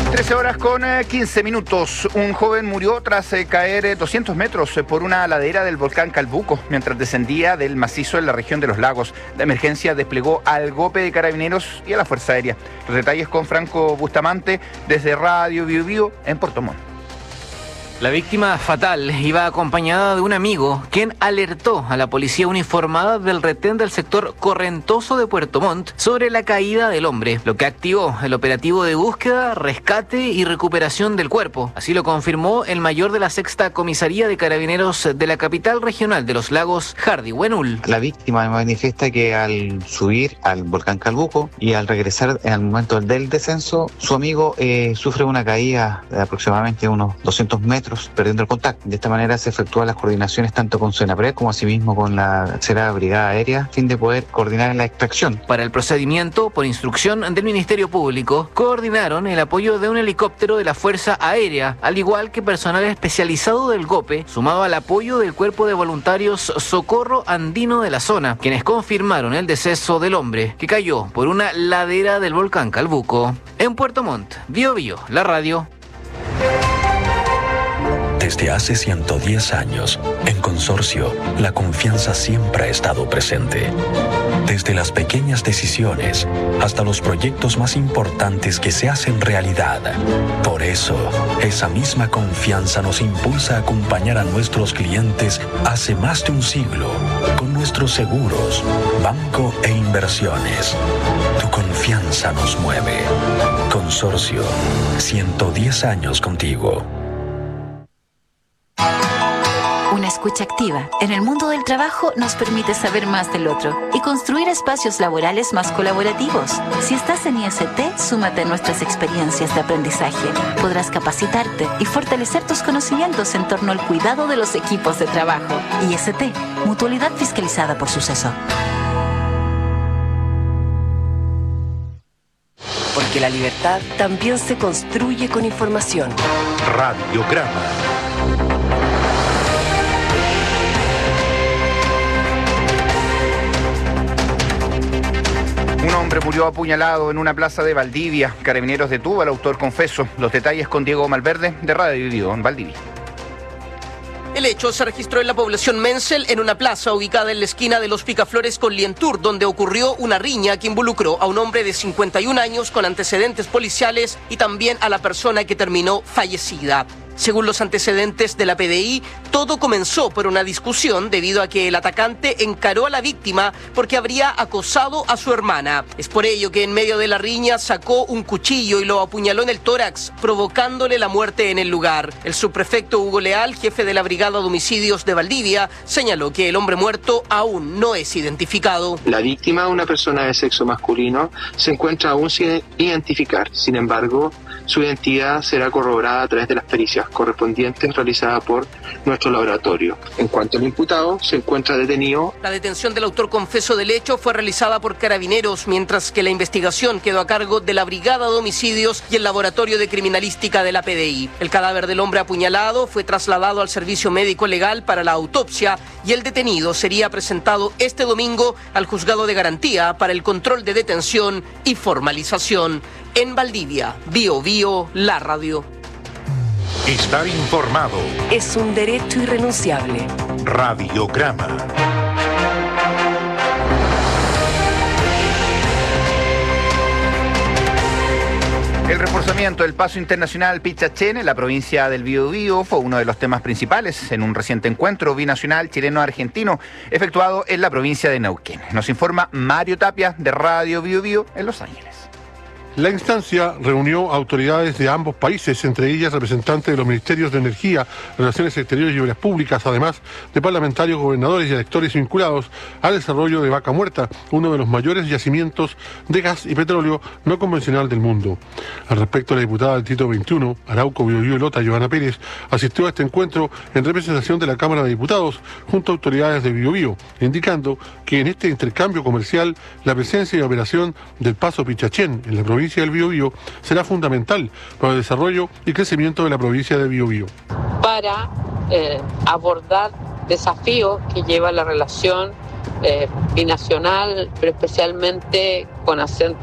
13 horas con 15 minutos. Un joven murió tras caer 200 metros por una ladera del volcán Calbuco mientras descendía del macizo en la región de Los Lagos. La emergencia desplegó al GOPE de Carabineros y a la Fuerza Aérea. Los detalles con Franco Bustamante desde Radio Bio Bio en Puerto Montt. La víctima fatal iba acompañada de un amigo, quien alertó a la policía uniformada del retén del sector Correntoso de Puerto Montt sobre la caída del hombre, lo que activó el operativo de búsqueda, rescate y recuperación del cuerpo. Así lo confirmó el mayor de la 6ª Comisaría de Carabineros de la capital regional de Los Lagos, Hardy Buenul. La víctima manifiesta que al subir al volcán Calbuco y al regresar en el momento del descenso, su amigo sufre una caída de aproximadamente unos 200 metros, perdiendo el contacto. De esta manera se efectúan las coordinaciones tanto con Senapred como asimismo con la 3ª Brigada Aérea, a fin de poder coordinar la extracción. Para el procedimiento, por instrucción del Ministerio Público, coordinaron el apoyo de un helicóptero de la Fuerza Aérea, al igual que personal especializado del GOPE, sumado al apoyo del Cuerpo de Voluntarios Socorro Andino de la zona, quienes confirmaron el deceso del hombre, que cayó por una ladera del volcán Calbuco. En Puerto Montt, Bio Bio, la radio. Desde hace 110 años, en Consorcio, la confianza siempre ha estado presente. Desde las pequeñas decisiones hasta los proyectos más importantes que se hacen realidad. Por eso, esa misma confianza nos impulsa a acompañar a nuestros clientes hace más de un siglo con nuestros seguros, banco e inversiones. Tu confianza nos mueve. Consorcio, 110 años contigo. Una escucha activa en el mundo del trabajo nos permite saber más del otro y construir espacios laborales más colaborativos. Si estás en IST, súmate a nuestras experiencias de aprendizaje. Podrás capacitarte y fortalecer tus conocimientos en torno al cuidado de los equipos de trabajo. IST, Mutualidad Fiscalizada por Suceso. Porque la libertad también se construye con información. Radiograma. Un hombre murió apuñalado en una plaza de Valdivia. Carabineros detuvo al autor confeso. Los detalles con Diego Malverde de Radio Vivo en Valdivia. El hecho se registró en la población Menzel, en una plaza ubicada en la esquina de Los Picaflores con Lientur, donde ocurrió una riña que involucró a un hombre de 51 años con antecedentes policiales y también a la persona que terminó fallecida. Según los antecedentes de la PDI, todo comenzó por una discusión debido a que el atacante encaró a la víctima porque habría acosado a su hermana. Es por ello que en medio de la riña sacó un cuchillo y lo apuñaló en el tórax, provocándole la muerte en el lugar. El subprefecto Hugo Leal, jefe de la Brigada de Homicidios de Valdivia, señaló que el hombre muerto aún no es identificado. La víctima, una persona de sexo masculino, se encuentra aún sin identificar. Sin embargo, su identidad será corroborada a través de las pericias correspondientes realizadas por nuestro laboratorio. En cuanto al imputado, se encuentra detenido. La detención del autor confeso del hecho fue realizada por Carabineros, mientras que la investigación quedó a cargo de la Brigada de Homicidios y el Laboratorio de Criminalística de la PDI. El cadáver del hombre apuñalado fue trasladado al Servicio Médico Legal para la autopsia y el detenido sería presentado este domingo al Juzgado de Garantía para el control de detención y formalización. En Valdivia, Bio Bio, la radio. Estar informado Es un derecho irrenunciable. Radiograma. El reforzamiento del paso internacional Pichachén en la provincia del Biobío fue uno de los temas principales en un reciente encuentro binacional chileno-argentino efectuado en la provincia de Neuquén. Nos informa Mario Tapia de Radio Bio Bio en Los Ángeles. La instancia reunió autoridades de ambos países, entre ellas representantes de los Ministerios de Energía, Relaciones Exteriores y Obras Públicas, además de parlamentarios, gobernadores y electores vinculados al desarrollo de Vaca Muerta, uno de los mayores yacimientos de gas y petróleo no convencional del mundo. Al respecto, la diputada del Distrito 21, Arauco, Biobío y Lota, Giovanna Pérez, asistió a este encuentro en representación de la Cámara de Diputados junto a autoridades de Biobío, indicando que en este intercambio comercial la presencia y operación del paso Pichachén en la provincia del Biobío será fundamental para el desarrollo y crecimiento de la provincia de Biobío. Para abordar desafíos que lleva la relación binacional, pero especialmente con acento